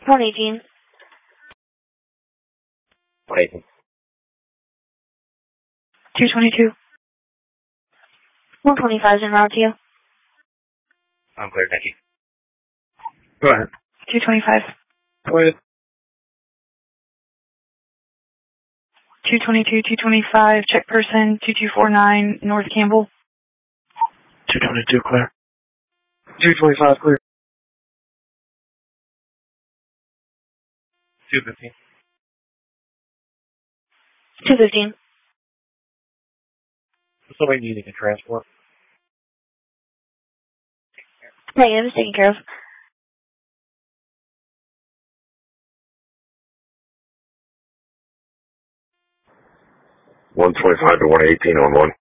118. 118. 222. 125 is en route to you. I'm clear, thank you. Go ahead. 225. Go ahead. 222, 225, check person, 2249, North Campbell. 222, clear. 225, clear. 215. 215. Somebody needing a transport. Negative, it's taken care of. 125 to 118 on 1.